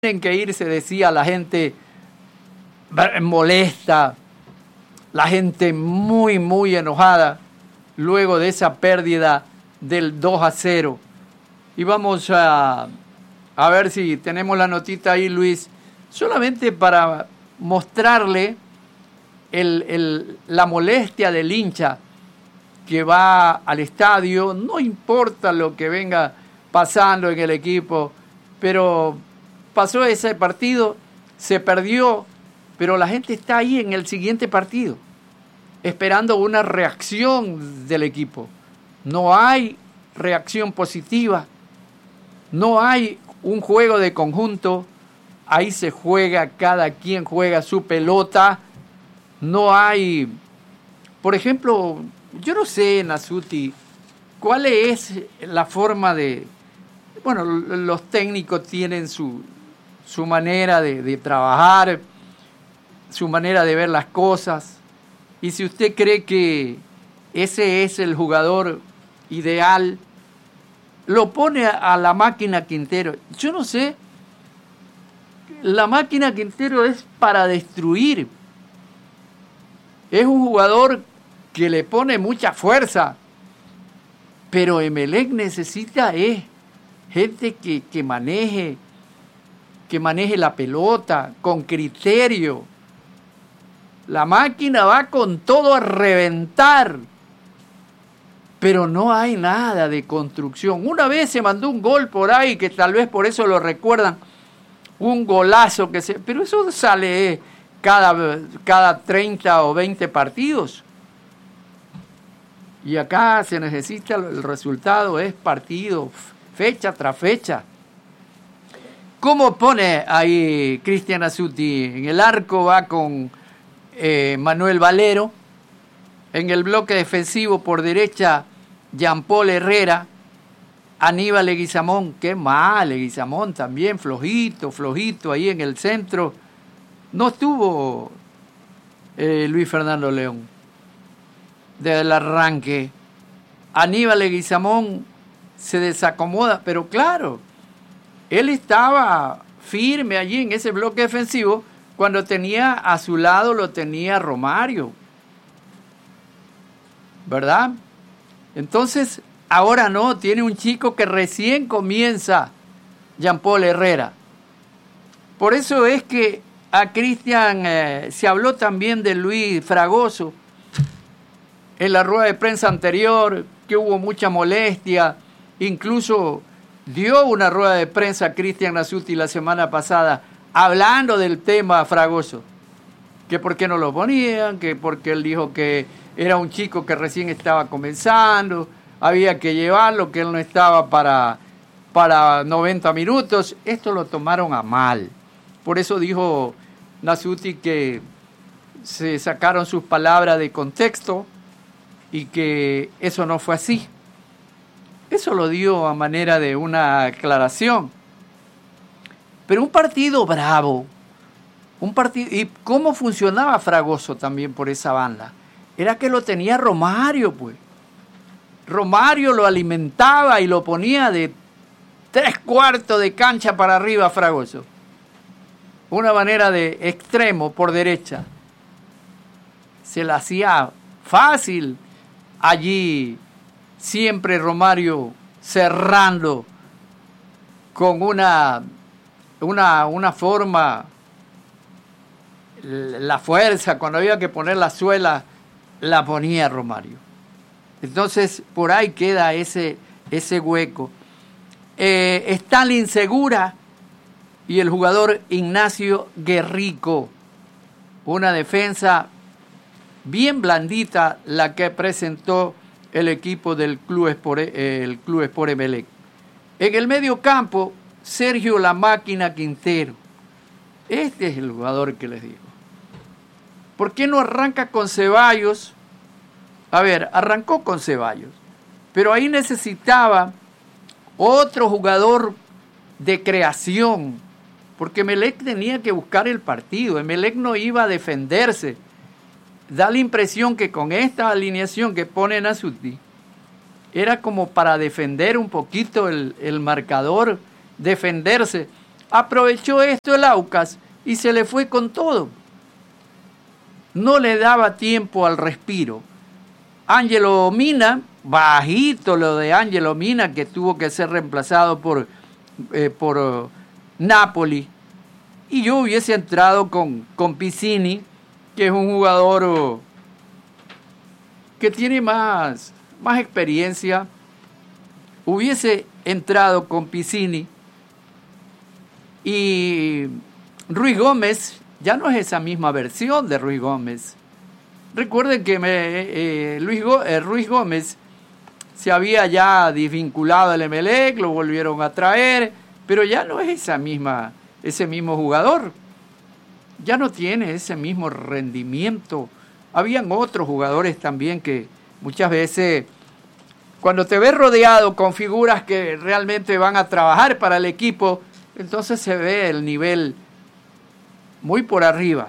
tienen que irse, decía la gente molesta, la gente muy, muy enojada luego de esa pérdida del 2-0. Y vamos a ver si tenemos la notita ahí, Luis, solamente para mostrarle la molestia del hincha que va al estadio, no importa lo que venga pasando en el equipo, pero pasó ese partido, se perdió, pero la gente está ahí en el siguiente partido, esperando una reacción del equipo. No hay reacción positiva, no hay un juego de conjunto, ahí se juega, cada quien juega su pelota, no hay, por ejemplo, yo no sé, Nasuti, cuál es la forma de, bueno, los técnicos tienen su manera de trabajar, su manera de ver las cosas, y si usted cree que ese es el jugador ideal, lo pone a la máquina Quintero. Yo no sé, la máquina Quintero es para destruir, es un jugador que le pone mucha fuerza, pero Emelec necesita gente que maneje la pelota con criterio. La máquina va con todo a reventar, pero no hay nada de construcción. Una vez se mandó un gol por ahí, que tal vez por eso lo recuerdan, un golazo pero eso sale cada 30 o 20 partidos. Y acá se necesita, el resultado es partido, fecha tras fecha. ¿Cómo pone ahí Cristian Azuti? En el arco va con Manuel Valero. En el bloque defensivo por derecha, Jean-Paul Herrera. Aníbal Leguizamón, qué mal, Leguizamón también, flojito ahí en el centro. No estuvo Luis Fernando León desde el arranque. Aníbal Leguizamón se desacomoda, pero claro, él estaba firme allí en ese bloque defensivo cuando tenía a su lado, lo tenía Romario, ¿verdad? Entonces, ahora no, tiene un chico que recién comienza, Jean-Paul Herrera. Por eso es que a Cristian se habló también de Luis Fragoso en la rueda de prensa anterior, que hubo mucha molestia, incluso dio una rueda de prensa a Cristian Nasuti la semana pasada, hablando del tema Fragoso, que por qué no lo ponían, que porque él dijo que era un chico que recién estaba comenzando, había que llevarlo, que él no estaba para 90 minutos. Esto lo tomaron a mal. Por eso dijo Nasuti que se sacaron sus palabras de contexto y que eso no fue así. Eso lo dio a manera de una aclaración. Pero un partido bravo, ¿y cómo funcionaba Fragoso también por esa banda? Era que lo tenía Romario, pues. Romario lo alimentaba y lo ponía de 3/4 de cancha para arriba a Fragoso. Una manera de extremo por derecha. Se la hacía fácil allí, siempre Romario cerrando con una forma, la fuerza, cuando había que poner la suela, la ponía Romario. Entonces, por ahí queda ese hueco. Stalin Segura y el jugador Ignacio Guerrico. Una defensa bien blandita la que presentó el equipo del Club Sport Emelec. En el medio campo, Sergio La Máquina Quintero. Este es el jugador que les digo. ¿Por qué no arranca con Ceballos? A ver, arrancó con Ceballos, pero ahí necesitaba otro jugador de creación, porque Emelec tenía que buscar el partido. Emelec no iba a defenderse. Da la impresión que con esta alineación que pone Nasuti, era como para defender un poquito el marcador, defenderse, aprovechó esto el Aucas y se le fue con todo. No le daba tiempo al respiro. Ángelo Mina, bajito lo de Ángelo Mina, que tuvo que ser reemplazado por Napoli. Y yo hubiese entrado con Piccini, que es un jugador que tiene más experiencia. Hubiese entrado con Piccini. Y Ruiz Gómez ya no es esa misma versión de Ruiz Gómez. Recuerden que Ruiz Gómez se había ya desvinculado del Emelec, lo volvieron a traer, pero ya no es ese mismo jugador. Ya no tiene ese mismo rendimiento. Habían otros jugadores también que muchas veces, cuando te ves rodeado con figuras que realmente van a trabajar para el equipo, entonces se ve el nivel muy por arriba.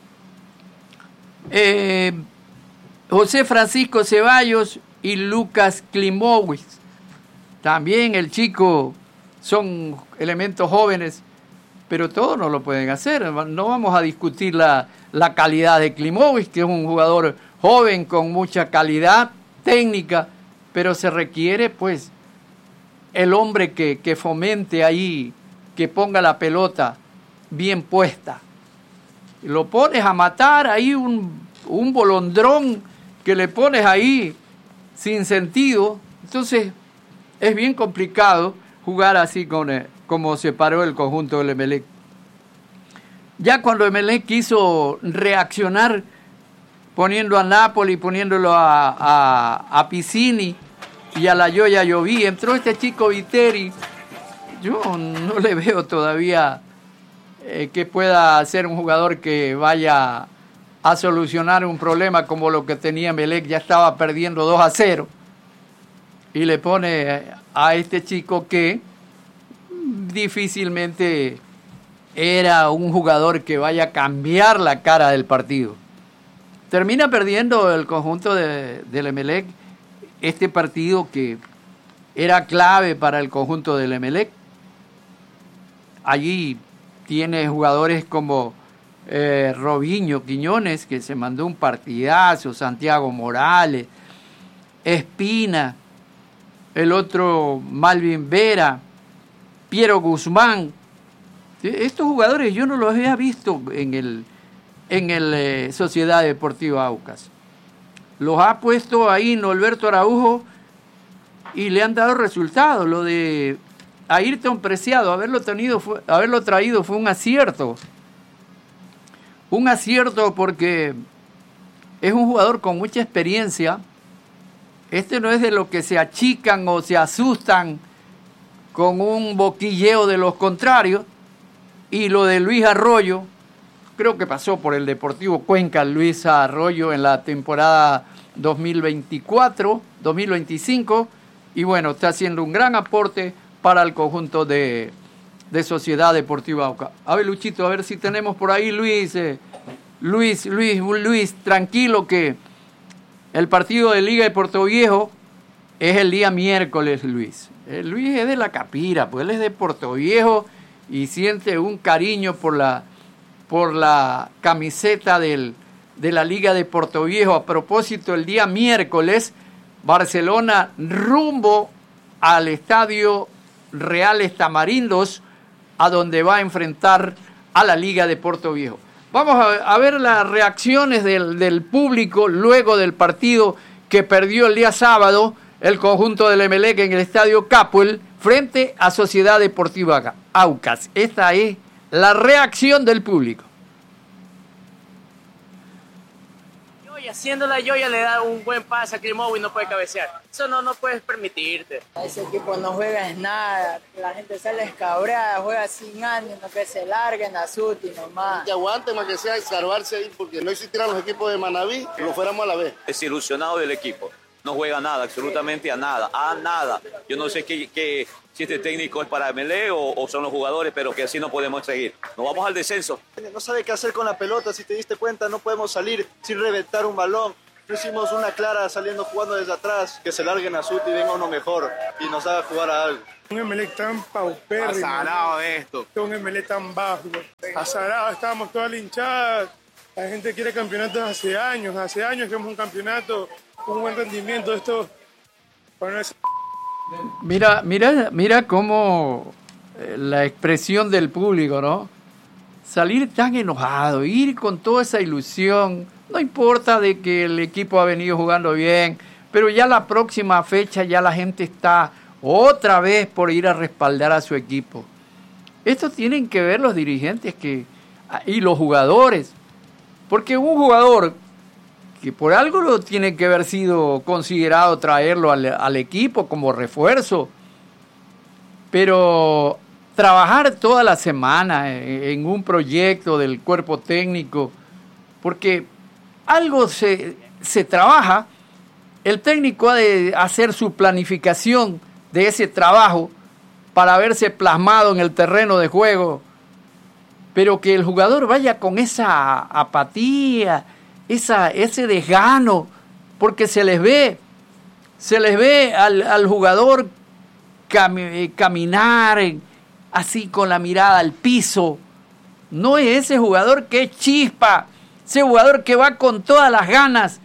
José Francisco Ceballos y Lucas Klimowicz. También el chico, son elementos jóvenes, pero todos no lo pueden hacer. No vamos a discutir la calidad de Klimowicz, que es un jugador joven con mucha calidad técnica, pero se requiere pues el hombre que fomente ahí, que ponga la pelota bien puesta. Lo pones a matar ahí un bolondrón que le pones ahí sin sentido. Entonces es bien complicado jugar así como se paró el conjunto del Emelec. Ya cuando Emelec quiso reaccionar poniendo a Napoli, poniéndolo a Piccini y a la Yoya Lloví, entró este chico Viteri. Yo no le veo todavía que pueda ser un jugador que vaya a solucionar un problema como lo que tenía Emelec. Ya estaba perdiendo 2-0 y le pone a este chico que difícilmente era un jugador que vaya a cambiar la cara del partido. Termina perdiendo el conjunto del Emelec este partido que era clave para el conjunto del Emelec. Allí tiene jugadores como Robinho Quiñones, que se mandó un partidazo, Santiago Morales, Espina, el otro Malvin Vera, Piero Guzmán. Estos jugadores yo no los había visto en el Sociedad Deportiva Aucas. Los ha puesto ahí Norberto Araujo y le han dado resultados. Lo de Ayrton Preciado, haberlo traído fue un acierto. Un acierto porque es un jugador con mucha experiencia. Este no es de los que se achican o se asustan con un boquilleo de los contrarios. Y lo de Luis Arroyo, creo que pasó por el Deportivo Cuenca, Luis Arroyo en la temporada 2024-2025. Y bueno, está haciendo un gran aporte para el conjunto de Sociedad Deportiva Aucas. A ver, Luchito, a ver si tenemos por ahí Luis, tranquilo que el partido de Liga de Puerto Viejo es el día miércoles, Luis. Luis es de La Capira, pues él es de Puerto Viejo y siente un cariño por la camiseta de la Liga de Puerto Viejo. A propósito, el día miércoles, Barcelona rumbo al Estadio Reales Tamarindos, a donde va a enfrentar a la Liga de Puerto Viejo. Vamos a ver las reacciones del público luego del partido que perdió el día sábado el conjunto del Emelec en el Estadio Capuel frente a Sociedad Deportiva Aucas. Esta es la reacción del público. Y haciéndola Yoya le da un buen pase a Klimowicz y no puede cabecear. Eso no puedes permitirte. Ese equipo no juega en nada, la gente sale escabrada, juega sin ánimo, que se larguen a Suti nomás. Que aguanten más que sea salvarse ahí, porque no existieran los equipos de Manaví, lo fuéramos a la vez. Desilusionado del equipo, no juega nada, absolutamente a nada. Yo no sé si este técnico es para Emelec o son los jugadores, pero que así no podemos seguir. Nos vamos al descenso. No sabe qué hacer con la pelota, si te diste cuenta, no podemos salir sin reventar un balón. No hicimos una clara jugando desde atrás, que se larguen a Suti y venga uno mejor y nos haga jugar a algo. Un Emelec tan paupérrimo. Azarado esto. Un Emelec tan bajo. Azarado, estábamos toda la hinchada. La gente quiere campeonatos hace años queremos un campeonato, un buen rendimiento. Esto, bueno, es... Mira cómo la expresión del público, ¿no? Salir tan enojado, ir con toda esa ilusión, no importa de que el equipo ha venido jugando bien, pero ya la próxima fecha ya la gente está otra vez por ir a respaldar a su equipo. Esto tienen que ver los dirigentes y los jugadores, porque un jugador que por algo lo tiene que haber sido considerado traerlo al equipo como refuerzo, pero trabajar toda la semana en un proyecto del cuerpo técnico, porque algo se trabaja, el técnico ha de hacer su planificación de ese trabajo para verse plasmado en el terreno de juego, pero que el jugador vaya con esa apatía, ese desgano, porque se les ve al jugador caminar así con la mirada al piso. No es ese jugador que es chispa, ese jugador que va con todas las ganas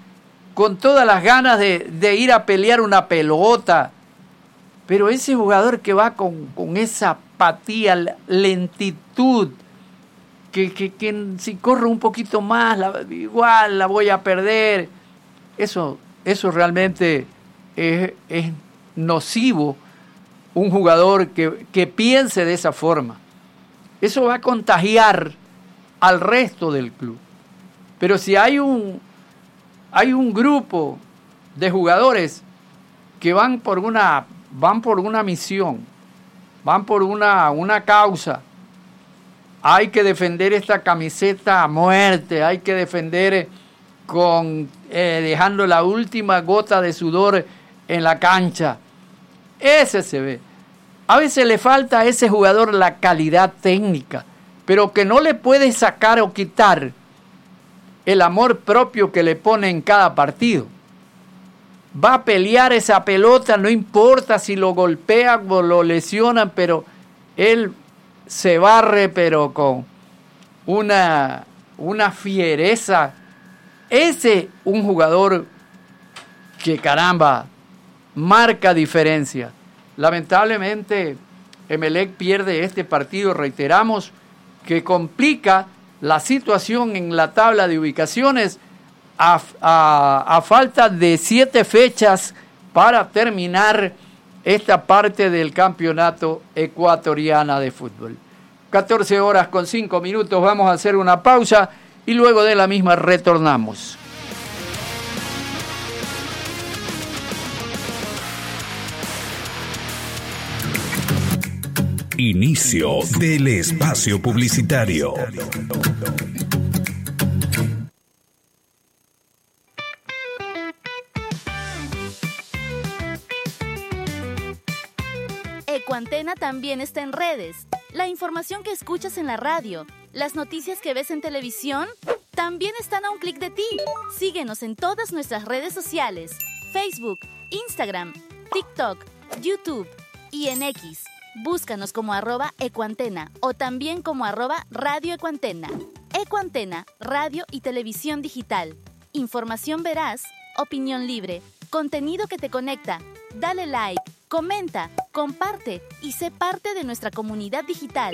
de ir a pelear una pelota, pero ese jugador que va con esa apatía, lentitud, que si corro un poquito más, igual la voy a perder. Eso realmente es nocivo. Un jugador que piense de esa forma. Eso va a contagiar al resto del club. Pero si hay un grupo de jugadores que van por una misión, van por una causa, hay que defender esta camiseta a muerte, hay que defender dejando la última gota de sudor en la cancha. Ese se ve. A veces le falta a ese jugador la calidad técnica, pero que no le puede sacar o quitar el amor propio que le pone en cada partido. Va a pelear esa pelota, no importa si lo golpean o lo lesionan, pero él se barre, pero con una fiereza. Ese un jugador que, caramba, marca diferencia. Lamentablemente, Emelec pierde este partido, reiteramos, que complica la situación en la tabla de ubicaciones a falta de 7 fechas para terminar esta parte del campeonato ecuatoriano de fútbol. 14:05, vamos a hacer una pausa y luego de la misma retornamos. Inicio del espacio publicitario. Ecuantena también está en redes. La información que escuchas en la radio, las noticias que ves en televisión, también están a un clic de ti. Síguenos en todas nuestras redes sociales: Facebook, Instagram, TikTok, YouTube y en X. Búscanos como @Ecuantena o también como @Radio Ecuantena. Ecuantena, radio y televisión digital. Información veraz, opinión libre, contenido que te conecta. Dale like, comenta, comparte y sé parte de nuestra comunidad digital.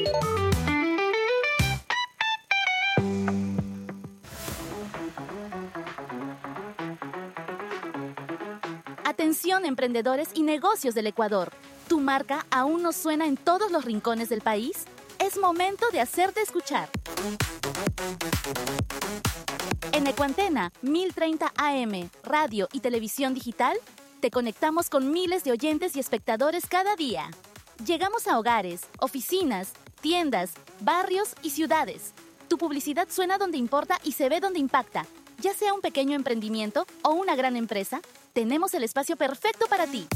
Atención, emprendedores y negocios del Ecuador. ¿Tu marca aún no suena en todos los rincones del país? Es momento de hacerte escuchar. En Ecuantena 1030 AM, radio y televisión digital, te conectamos con miles de oyentes y espectadores cada día. Llegamos a hogares, oficinas, tiendas, barrios y ciudades. Tu publicidad suena donde importa y se ve donde impacta. Ya sea un pequeño emprendimiento o una gran empresa, tenemos el espacio perfecto para ti.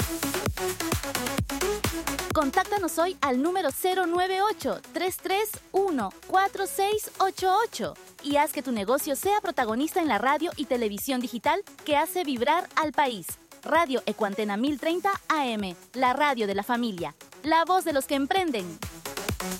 Contáctanos hoy al número 098-331-4688 y haz que tu negocio sea protagonista en la radio y televisión digital que hace vibrar al país. Radio Ecuantena 1030 AM, la radio de la familia, la voz de los que emprenden.